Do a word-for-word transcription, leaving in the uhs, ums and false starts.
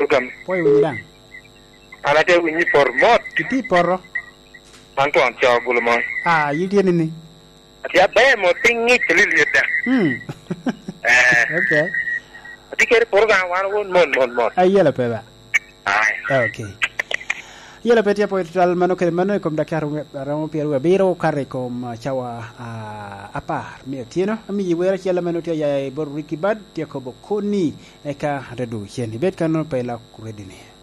program. Poi winidang. Ala te winyi por mot. Kiti porro. Antoan cha gulmo. Ah, yidi ni. Atia be mo tingi chili da. Hmm. Eh. Okay. Ati kere program wan won mon mon mon. Ay yela peba. Ai. Okay. Yela petia po tal mano ke mano kom Dakar ramo pieru biro kare kom chawa apa mi tieno mi yewera yela mano tia ya bor rikibad tia ko bokoni eka redu chen bet kanu pela kuredini.